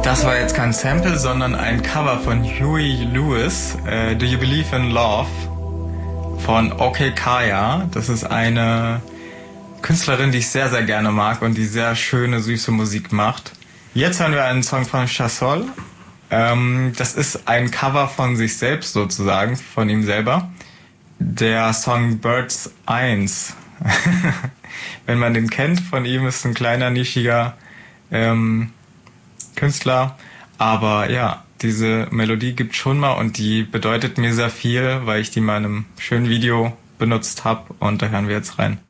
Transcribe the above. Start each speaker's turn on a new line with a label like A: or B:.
A: Das war jetzt kein Sample, sondern ein Cover von Huey Lewis, Do You Believe in Love von OK Kaya. Das ist eine Künstlerin, die ich sehr, sehr gerne mag und die sehr schöne, süße Musik macht. Jetzt hören wir einen Song von Chasol. Das ist ein Cover von sich selbst sozusagen, von ihm selber. Der Song Birds 1. Wenn man den kennt, von ihm ist ein kleiner, nischiger Künstler. Aber ja, diese Melodie gibt's schon mal und die bedeutet mir sehr viel, weil ich die mal in einem schönen Video benutzt habe. Und da hören wir jetzt rein.